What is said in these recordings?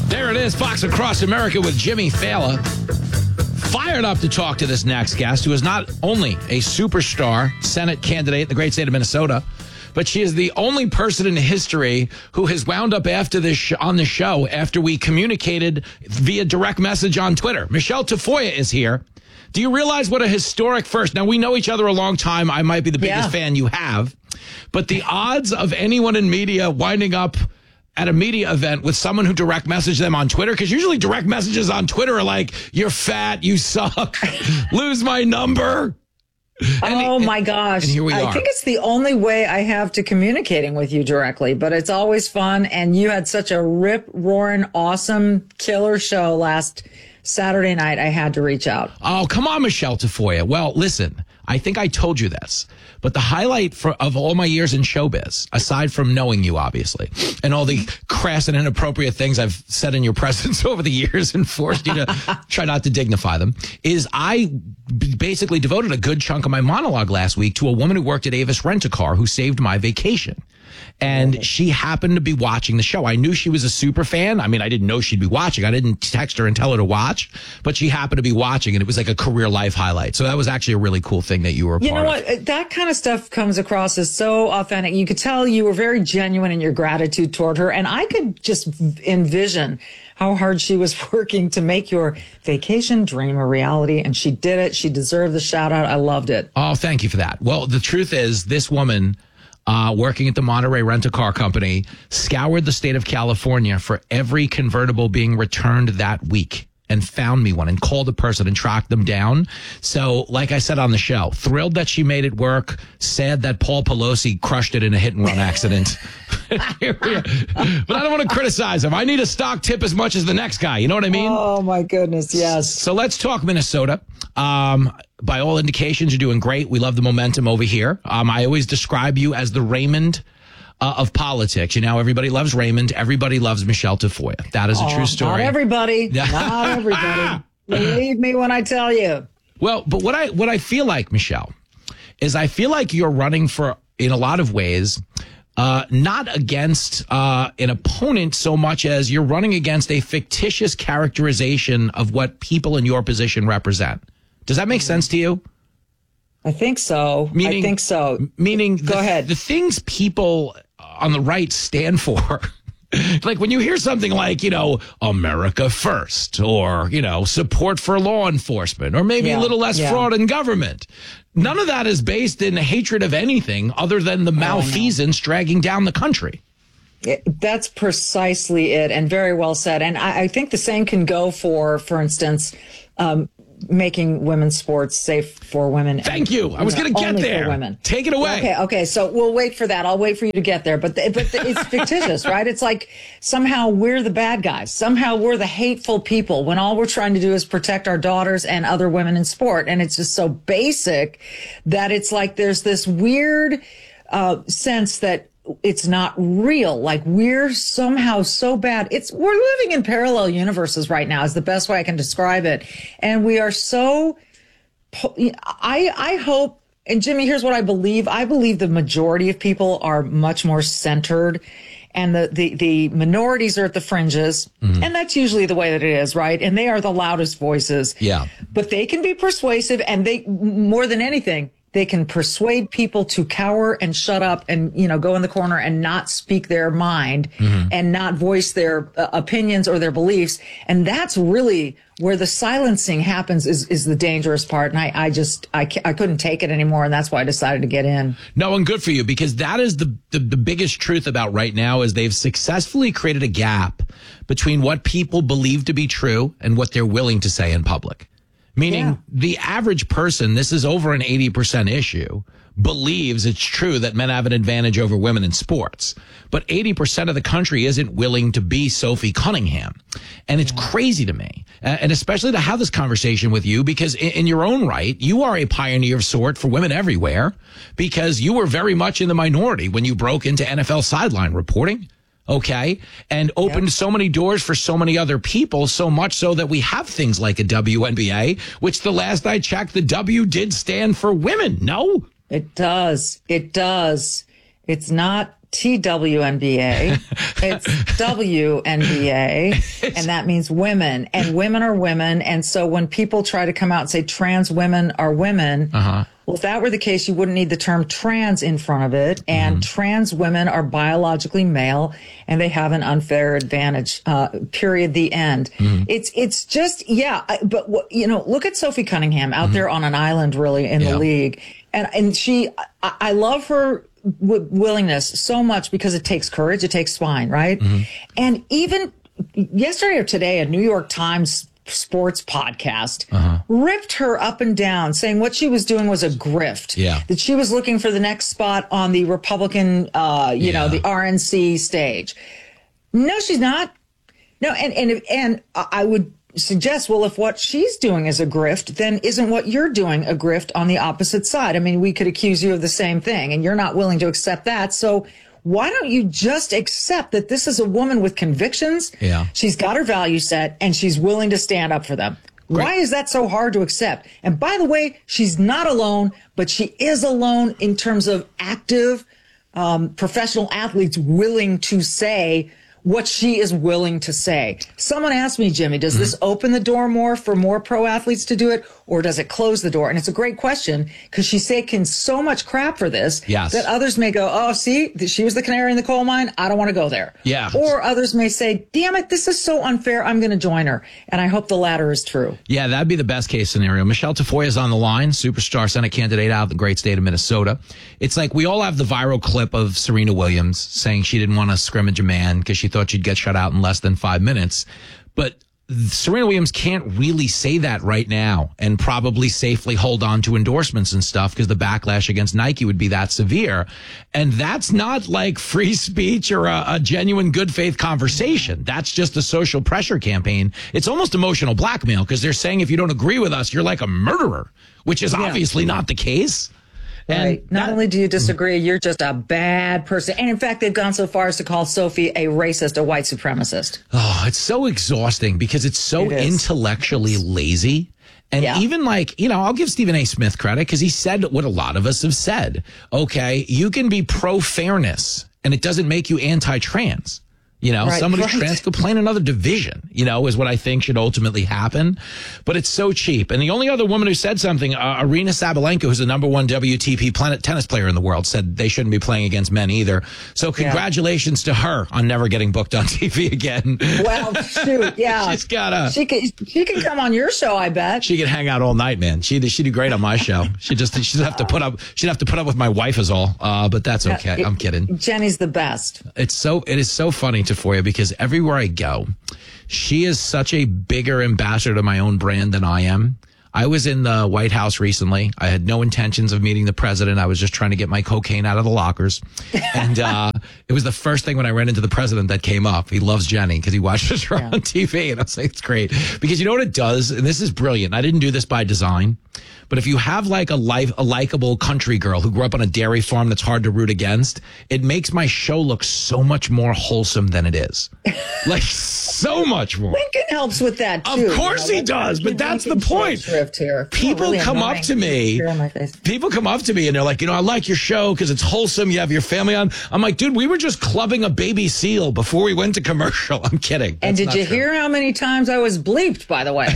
There it is, Fox Across America with Jimmy Fallon. Fired up to talk to this next guest, who is not only a superstar Senate candidate in the great state of Minnesota, but she is the only person in history who has wound up after this on the show after we communicated via direct message on Twitter. Michelle Tafoya is here. Do you realize what a historic first? Now, we know each other a long time. I might be the biggest fan you have. But the odds of anyone in media winding up at a media event with someone who direct messaged them on Twitter, because usually direct messages on Twitter are like, you're fat, you suck, lose my number. My gosh. And here we are. I think it's the only way I have to communicating with you directly, but it's always fun. And you had such a rip-roaring, awesome, killer show last Saturday night. I had to reach out. Oh, come on, Michelle Tafoya. Well, listen, I think I told you this, but the highlight of all my years in showbiz, aside from knowing you, obviously, and all the crass and inappropriate things I've said in your presence over the years and forced you to try not to dignify them, is I basically devoted a good chunk of my monologue last week to a woman who worked at Avis Rent-A-Car who saved my vacation. And she happened to be watching the show. I knew she was a super fan. I mean, I didn't know she'd be watching. I didn't text her and tell her to watch, but she happened to be watching, and it was like a career life highlight. So that was actually a really cool thing that you were a part of. You know what? That kind of stuff comes across as so authentic. You could tell you were very genuine in your gratitude toward her, and I could just envision how hard she was working to make your vacation dream a reality, and she did it. She deserved the shout out. I loved it. Oh, thank you for that. Well, the truth is, this woman working at the Monterey Rent-A-Car Company scoured the state of California for every convertible being returned that week and found me one and called a person and tracked them down. So, like I said on the show, thrilled that she made it work, sad that Paul Pelosi crushed it in a hit-and-run accident. But I don't want to criticize him. I need a stock tip as much as the next guy. You know what I mean? Oh, my goodness, yes. So let's talk Minnesota. By all indications, you're doing great. We love the momentum over here. I always describe you as the Raymond of politics. You know, everybody loves Raymond. Everybody loves Michelle Tafoya. That is a true story. Not everybody. Not everybody. Believe me when I tell you. Well, but what I feel like, Michelle, is I feel like you're running for, in a lot of ways, not against an opponent so much as you're running against a fictitious characterization of what people in your position represent. Does that make sense to you? I think so. Meaning, go ahead. The things people on the right stand for, like when you hear something like, you know, America first, or, you know, support for law enforcement, or maybe a little less fraud in government. None of that is based in hatred of anything other than the malfeasance dragging down the country. That's precisely it, and very well said. And I think the same can go for instance, making women's sports safe for women. Thank you. I was going to get there. For women. Take it away. Okay. So we'll wait for that. I'll wait for you to get there. But it's fictitious, right? It's like somehow we're the bad guys. Somehow we're the hateful people when all we're trying to do is protect our daughters and other women in sport. And it's just so basic that it's like there's this weird sense that it's not real. Like we're somehow so bad. We're living in parallel universes right now is the best way I can describe it. And we are so, I hope, and Jimmy, here's what I believe. I believe the majority of people are much more centered, and the minorities are at the fringes. Mm-hmm. And that's usually the way that it is, right? And they are the loudest voices. Yeah. But they can be persuasive, and they, more than anything, they can persuade people to cower and shut up and, you know, go in the corner and not speak their mind and not voice their opinions or their beliefs. And that's really where the silencing happens is the dangerous part. And I couldn't take it anymore. And that's why I decided to get in. No, and good for you, because that is the biggest truth about right now is they've successfully created a gap between what people believe to be true and what they're willing to say in public. Meaning the average person, this is over an 80% issue, believes it's true that men have an advantage over women in sports. But 80% of the country isn't willing to be Sophie Cunningham. And it's crazy to me, and especially to have this conversation with you, because in your own right, you are a pioneer of sort for women everywhere, because you were very much in the minority when you broke into NFL sideline reporting. Okay. And opened so many doors for so many other people, so much so that we have things like a WNBA, which the last I checked, the W did stand for women. No? It does. It does. It's not TWNBA. It's WNBA, and that means women. And women are women. And so when people try to come out and say trans women are women, well, if that were the case, you wouldn't need the term trans in front of it. And trans women are biologically male, and they have an unfair advantage. Period. The end. It's just but look at Sophie Cunningham out there on an island, really, in the league, and she. I love her willingness so much because it takes courage, it takes spine, right? And even yesterday or today, a New York Times sports podcast ripped her up and down, saying what she was doing was a grift. That she was looking for the next spot on the Republican, the RNC stage. No, she's not. No, and I would suggest, well, if what she's doing is a grift, then isn't what you're doing a grift on the opposite side? I mean, we could accuse you of the same thing, and you're not willing to accept that. So why don't you just accept that this is a woman with convictions? She's got her value set, and she's willing to stand up for them. Great. Why is that so hard to accept? And by the way, she's not alone, but she is alone in terms of active professional athletes willing to say what she is willing to say. Someone asked me, Jimmy, does this open the door more for more pro athletes to do it, or does it close the door? And it's a great question, because she's taking so much crap for this that others may go, oh, see, she was the canary in the coal mine. I don't want to go there. Or others may say, damn it, this is so unfair. I'm going to join her. And I hope the latter is true. Yeah, that'd be the best case scenario. Michelle Tafoya is on the line, superstar Senate candidate out of the great state of Minnesota. It's like we all have the viral clip of Serena Williams saying she didn't want to scrimmage a man because she thought she'd get shut out in less than 5 minutes. But Serena Williams can't really say that right now and probably safely hold on to endorsements and stuff because the backlash against Nike would be that severe. And that's not like free speech or a genuine good faith conversation. That's just a social pressure campaign. It's almost emotional blackmail because they're saying if you don't agree with us, you're like a murderer, which is obviously not the case. Right. Not only do you disagree, you're just a bad person. And in fact, they've gone so far as to call Sophie a racist, a white supremacist. Oh, it's so exhausting because it's so intellectually lazy. And even I'll give Stephen A. Smith credit because he said what a lot of us have said. Okay, you can be pro-fairness and it doesn't make you anti-trans. Somebody trans could play in another division, is what I think should ultimately happen. But it's so cheap. And the only other woman who said something, Aryna Sabalenka, who's the #1 WTP tennis player in the world, said they shouldn't be playing against men either. So congratulations to her on never getting booked on TV again. Well, shoot, She's gotta. She can come on your show, I bet. She could hang out all night, man. She'd do great on my show. She'd have to put up with my wife is all. But that's okay. I'm kidding. Jenny's the best. It is so funny Tafoya because everywhere I go, she is such a bigger ambassador to my own brand than I am. I was in the White House recently. I had no intentions of meeting the president. I was just trying to get my cocaine out of the lockers. And it was the first thing when I ran into the president that came up. He loves Jenny because he watches her on TV. And I was like, it's great. Because you know what it does? And this is brilliant. I didn't do this by design. But if you have like a likable country girl who grew up on a dairy farm that's hard to root against, it makes my show look so much more wholesome than it is. Like so much more. Lincoln helps with that too. Of course he does, but that's the point. People come up to me. People come up to me and they're like, I like your show because it's wholesome. You have your family on. I'm like, dude, we were just clubbing a baby seal before we went to commercial. I'm kidding. And did you hear how many times I was bleeped, by the way?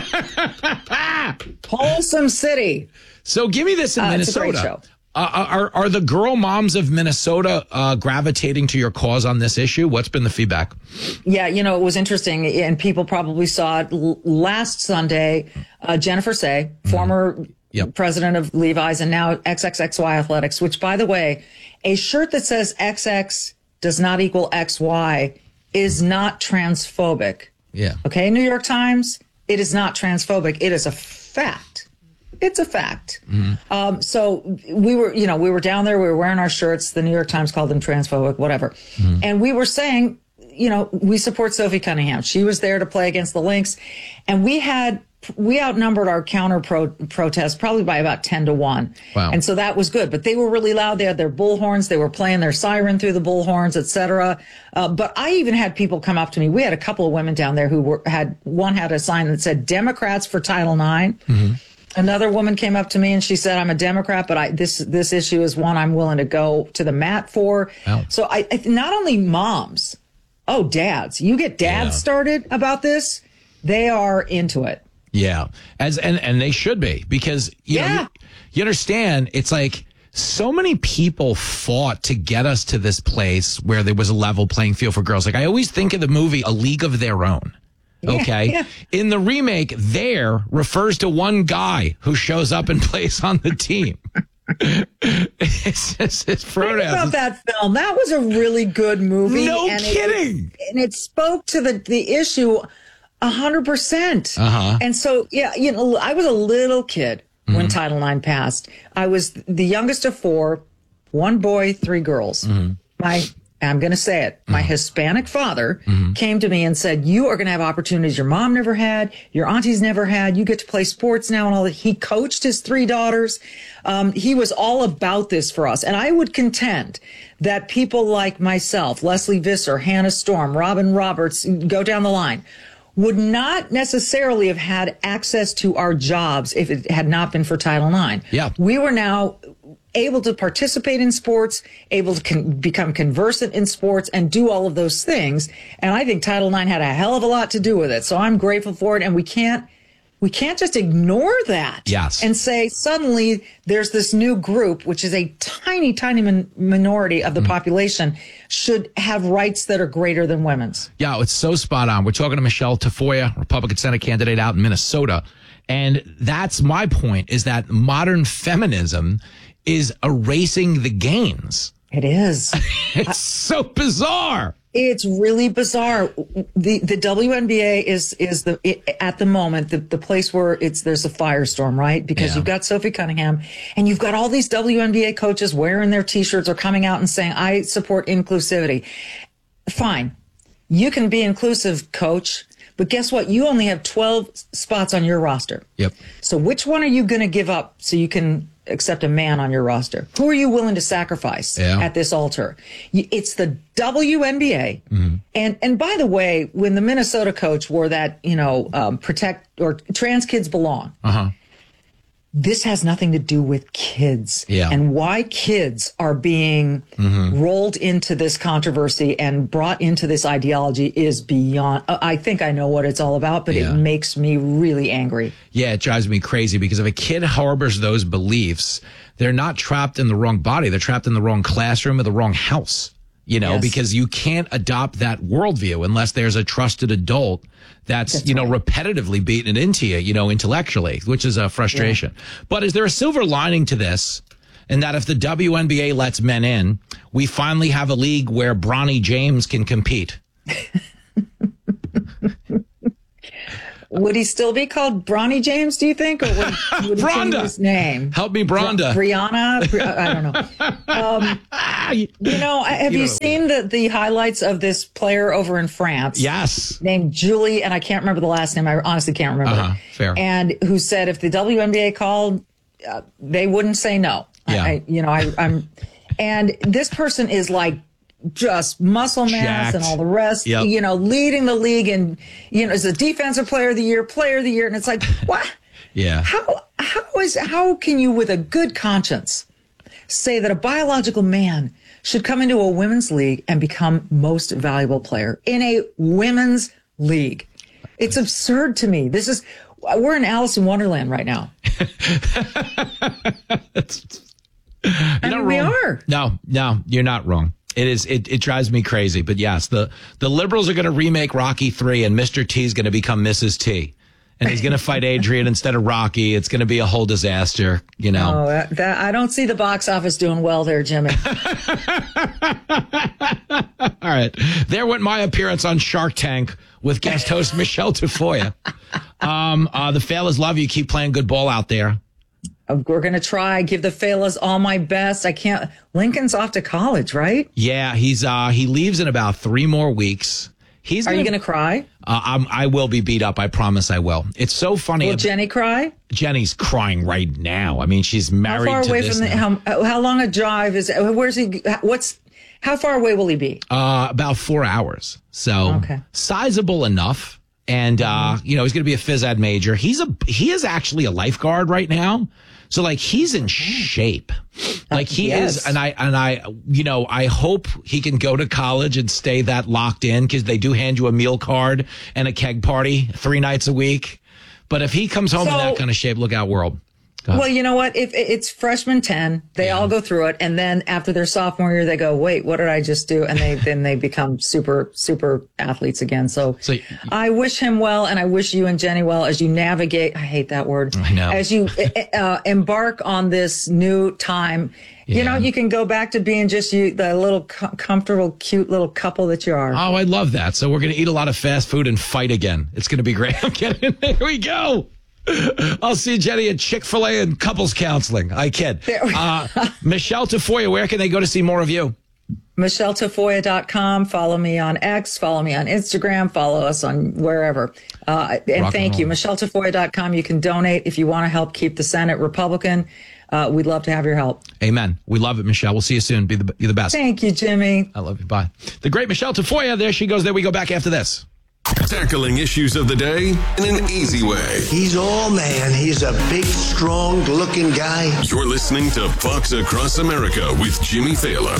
Wholesome city. So give me this in Minnesota. It's a great show. Are the girl moms of Minnesota gravitating to your cause on this issue? What's been the feedback? Yeah, it was interesting, and people probably saw it last Sunday. Jennifer Say, former president of Levi's and now XXXY Athletics, which, by the way, a shirt that says XX does not equal XY is not transphobic. Yeah. Okay, New York Times, it is not transphobic. It is a fact. It's a fact. Mm-hmm. So we were down there. We were wearing our shirts. The New York Times called them transphobic, whatever. Mm-hmm. And we were saying, we support Sophie Cunningham. She was there to play against the Lynx. And we outnumbered our counter protest probably by about 10-1. Wow. And so that was good. But they were really loud. They had their bullhorns. They were playing their siren through the bullhorns, et cetera. But I even had people come up to me. We had a couple of women down there who had a sign that said Democrats for Title IX. Mm-hmm. Another woman came up to me and she said, I'm a Democrat, but this issue is one I'm willing to go to the mat for. Oh. So I not only moms, dads. You get dads started about this, they are into it. Yeah. And they should be, because you know, you understand, it's like so many people fought to get us to this place where there was a level playing field for girls. Like, I always think of the movie A League of Their Own. Okay. Yeah. In the remake, there refers to one guy who shows up and plays on the team. It's just his pronouns. Think about that film. That was a really good movie. No kidding. And it spoke to the issue 100%. Uh-huh. And so, I was a little kid when Title IX passed. I was the youngest of 4, 1 boy, 3 girls. I'm going to say it. My Hispanic father came to me and said, you are going to have opportunities your mom never had, your aunties never had. You get to play sports now and all that. He coached his 3 daughters. He was all about this for us. And I would contend that people like myself, Leslie Visser, Hannah Storm, Robin Roberts, go down the line, would not necessarily have had access to our jobs if it had not been for Title IX. Yeah. We were now able to participate in sports, able to become conversant in sports, and do all of those things. And I think Title IX had a hell of a lot to do with it. So I'm grateful for it. And we can't just ignore that. Yes. And say suddenly there's this new group, which is a tiny, tiny minority of the population, should have rights that are greater than women's. Yeah, it's so spot on. We're talking to Michelle Tafoya, Republican Senate candidate out in Minnesota. And that's my point, is that modern feminism is erasing the gains. It is. It's so bizarre. It's really bizarre. The WNBA is at the moment the place where there's a firestorm, right? Because you've got Sophie Cunningham and you've got all these WNBA coaches wearing their T-shirts or coming out and saying, I support inclusivity. Fine. You can be inclusive, coach, but guess what? You only have 12 spots on your roster. Yep. So which one are you going to give up so you can accept a man on your roster? Who are you willing to sacrifice at this altar? It's the WNBA. And by the way, when the Minnesota coach wore that, protect or trans kids belong, this has nothing to do with kids and why kids are being rolled into this controversy and brought into this ideology is beyond. I think I know what it's all about, but it makes me really angry. Yeah, it drives me crazy because if a kid harbors those beliefs, they're not trapped in the wrong body. They're trapped in the wrong classroom or the wrong house, because you can't adopt that worldview unless there's a trusted adult that's right, repetitively beating it into you, intellectually, which is a frustration. But is there a silver lining to this? And that if the WNBA lets men in, we finally have a league where Bronny James can compete. Would he still be called Bronny James, do you think? Or would he change his name? Help me, Bronda. Brianna? I don't know. Have you seen the highlights of this player over in France? Yes. Named Julie, and I can't remember the last name. I honestly can't remember. Fair. And who said if the WNBA called, they wouldn't say no. Yeah. I'm, and this person is like, just muscle mass and all the rest, leading the league and, as a defensive player of the year. And it's like, what? Yeah. How can you with a good conscience say that a biological man should come into a women's league and become most valuable player in a women's league? It's absurd to me. We're in Alice in Wonderland right now. We are. No, you're not wrong. It is. It drives me crazy. But yes, the liberals are going to remake Rocky 3 and Mr. T is going to become Mrs. T. And he's going to fight Adrian instead of Rocky. It's going to be a whole disaster, Oh, I don't see the box office doing well there, Jimmy. All right. There went my appearance on Shark Tank with guest host Michelle Tafoya. The Fellas love you. Keep playing good ball out there. We're going to try, give the Fellas all my best. Lincoln's off to college, right? Yeah, he leaves in about 3 more weeks. Are you going to cry? I will be beat up. I promise I will. It's so funny. Will Jenny cry? Jenny's crying right now. I mean, she's married how far to away this from how long a drive is it? Where's he? How far away will he be? About 4 hours. So sizable enough. And, he's going to be a phys ed major. He is actually a lifeguard right now. So like he's in shape. Like he is. And I hope he can go to college and stay that locked in, because they do hand you a meal card and a keg party 3 nights a week. But if he comes home in that kind of shape, look out, world. Well, you know what? If it's freshman 10, they all go through it. And then after their sophomore year, they go, wait, what did I just do? And then they become super, super athletes again. So I wish him well. And I wish you and Jenny well as you navigate. I hate that word. I know. As you embark on this new time. Yeah. You can go back to being just the little comfortable, cute little couple that you are. Oh, I love that. So we're going to eat a lot of fast food and fight again. It's going to be great. I'm kidding. Here we go. I'll see Jenny at Chick-fil-A and couples counseling. I kid. Michelle Tafoya, where can they go to see more of you? MichelleTafoya.com. Follow me on X. Follow me on Instagram. Follow us on wherever. And thank you. MichelleTafoya.com. You can donate if you want to help keep the Senate Republican. We'd love to have your help. Amen. We love it, Michelle. We'll see you soon. You're the best. Thank you, Jimmy. I love you. Bye. The great Michelle Tafoya. There she goes. There we go. Back after this. Tackling issues of the day in an easy way. He's all man. He's a big, strong-looking guy. You're listening to Fox Across America with Jimmy Thaler.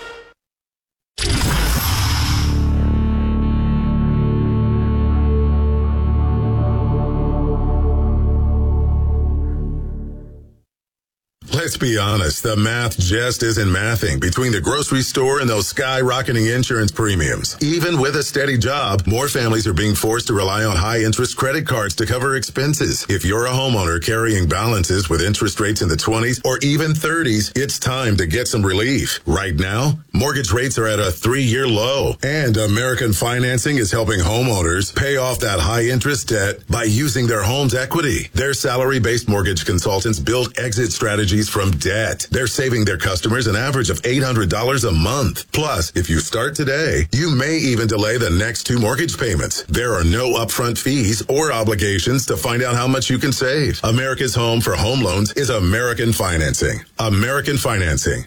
Let's be honest, the math just isn't mathing between the grocery store and those skyrocketing insurance premiums. Even with a steady job, more families are being forced to rely on high-interest credit cards to cover expenses. If you're a homeowner carrying balances with interest rates in the 20s or even 30s, it's time to get some relief. Right now, mortgage rates are at a 3-year low, and American Financing is helping homeowners pay off that high-interest debt by using their home's equity. Their salary-based mortgage consultants build exit strategies from debt. They're saving their customers an average of $800 a month. Plus, if you start today, you may even delay the next 2 mortgage payments. There are no upfront fees or obligations to find out how much you can save. America's home for home loans is American Financing. American Financing.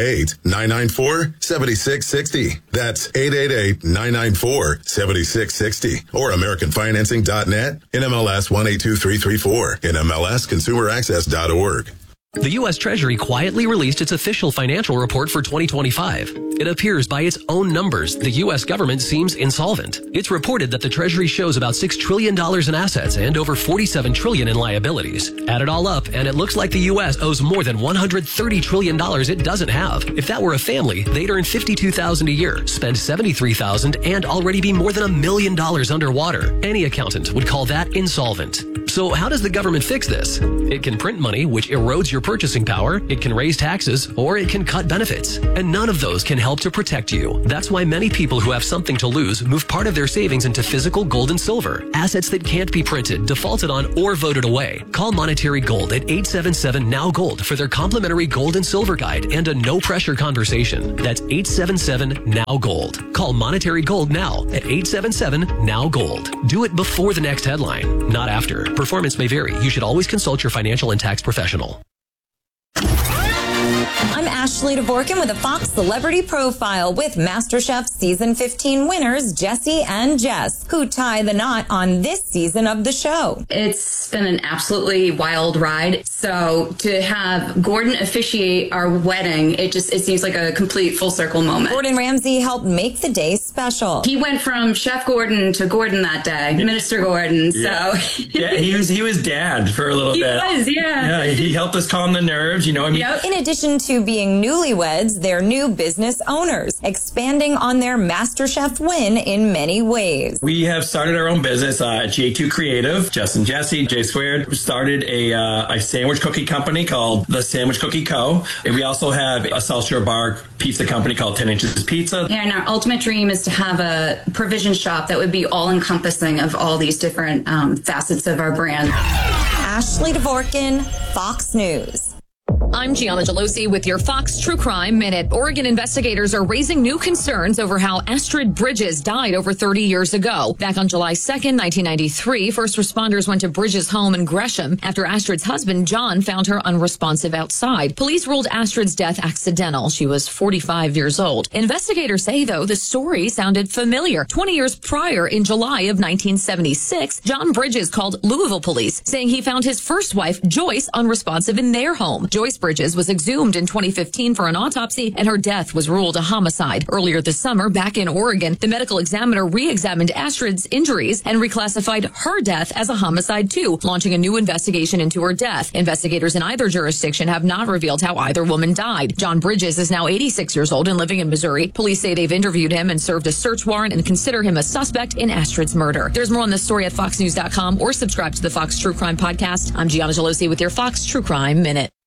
888-994-7660. That's 888-994-7660. Or AmericanFinancing.net. NMLS 182334. NMLSConsumerAccess.org. The U.S. Treasury quietly released its official financial report for 2025. It appears by its own numbers, the U.S. government seems insolvent. It's reported that the Treasury shows about $6 trillion in assets and over $47 trillion in liabilities. Add it all up, and it looks like the U.S. owes more than $130 trillion it doesn't have. If that were a family, they'd earn $52,000 a year, spend $73,000, and already be more than $1 million underwater. Any accountant would call that insolvent. So how does the government fix this? It can print money, which erodes your purchasing power, it can raise taxes, or it can cut benefits. And none of those can help to protect you. That's why many people who have something to lose move part of their savings into physical gold and silver, assets that can't be printed, defaulted on, or voted away. Call Monetary Gold at 877-NOW-GOLD for their complimentary gold and silver guide and a no-pressure conversation. That's 877-NOW-GOLD. Call Monetary Gold now at 877-NOW-GOLD. Do it before the next headline, not after. Performance may vary. You should always consult your financial and tax professional. I'm Ashley Dvorkin with a Fox Celebrity Profile with MasterChef Season 15 winners Jesse and Jess, who tie the knot on this season of the show. It's been an absolutely wild ride. So to have Gordon officiate our wedding, it seems like a complete full circle moment. Gordon Ramsay helped make the day special. He went from Chef Gordon to Gordon that day, Minister Gordon. Yeah. So yeah, he was dad for a little bit. He was, yeah. Yeah, he helped us calm the nerves, you know. I mean, Yep. In addition to being newlyweds, they're new business owners, expanding on their MasterChef win in many ways. we have started our own business, J2 Creative. Justin Jesse, J Squared, started a sandwich cookie company called The Sandwich Cookie Co. And we also have a South Shore Bar pizza company called 10 Inches Pizza. Yeah, and our ultimate dream is to have a provision shop that would be all encompassing of all these different facets of our brand. Ashley Dvorkin, Fox News. I'm Gianna Gelosi with your Fox True Crime Minute. Oregon investigators are raising new concerns over how Astrid Bridges died over 30 years ago. Back on July 2nd, 1993, first responders went to Bridges' home in Gresham after Astrid's husband, John, found her unresponsive outside. Police ruled Astrid's death accidental. She was 45 years old. Investigators say, though, the story sounded familiar. 20 years prior, in July of 1976, John Bridges called Louisville police, saying he found his first wife, Joyce, unresponsive in their home. Joyce Bridges was exhumed in 2015 for an autopsy, and her death was ruled a homicide. Earlier this summer, back in Oregon, the medical examiner re-examined Astrid's injuries and reclassified her death as a homicide too, launching a new investigation into her death. Investigators in either jurisdiction have not revealed how either woman died. John Bridges is now 86 years old and living in Missouri. Police say they've interviewed him and served a search warrant and consider him a suspect in Astrid's murder. There's more on this story at foxnews.com or subscribe to the Fox True Crime Podcast. I'm Gianna Gelosi with your Fox True Crime Minute.